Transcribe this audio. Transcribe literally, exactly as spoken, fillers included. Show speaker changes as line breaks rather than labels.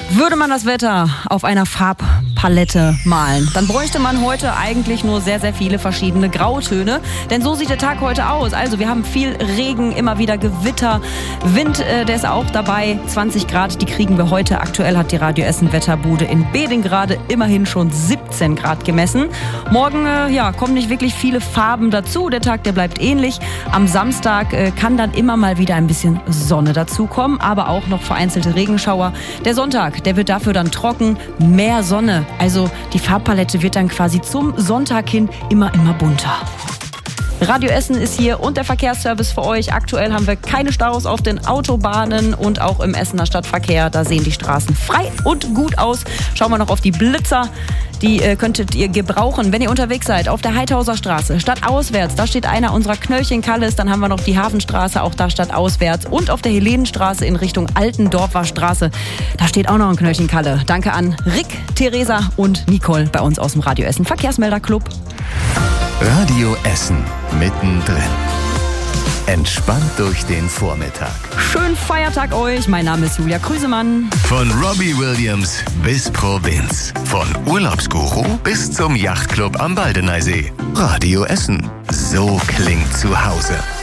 Würde man das Wetter auf einer Farbpalette malen, dann bräuchte man heute eigentlich nur sehr, sehr viele verschiedene Grautöne. Denn so sieht der Tag heute aus. Also wir haben viel Regen, immer wieder Gewitter, Wind, äh, der ist auch dabei. zwanzig Grad, die kriegen wir heute. Aktuell hat die Radio Essen Wetterbude in Beding gerade immerhin schon siebzehn Grad gemessen. Morgen äh, ja, kommen nicht wirklich viele Farben dazu. Der Tag, der bleibt ähnlich. Am Samstag äh, kann dann immer mal wieder ein bisschen Sonne dazukommen, aber auch noch vereinzelte Regenschauer. Der Sonntag, der wird dafür dann trocken, mehr Sonne. Also die Farbpalette wird dann quasi zum Sonntag hin immer, immer bunter. Radio Essen ist hier und der Verkehrsservice für euch. Aktuell haben wir keine Staus auf den Autobahnen und auch im Essener Stadtverkehr. Da sehen die Straßen frei und gut aus. Schauen wir noch auf die Blitzer. Die äh, könntet ihr gebrauchen, wenn ihr unterwegs seid. Auf der Heidhauser Straße, stadtauswärts, da steht einer unserer Knöllchen-Kalles. Dann haben wir noch die Hafenstraße, auch da stadtauswärts. Und auf der Helenenstraße in Richtung Altendorfer Straße, da steht auch noch ein Knöllchen-Kalle. Danke an Rick, Theresa und Nicole bei uns aus dem Radio Essen Verkehrsmelder-Club.
Radio Essen mittendrin. Entspannt durch den Vormittag.
Schönen Feiertag euch. Mein Name ist Julia Krüsemann.
Von Robbie Williams bis Provinz. Von Urlaubsguru bis zum Yachtclub am Baldeneysee. Radio Essen. So klingt zu Hause.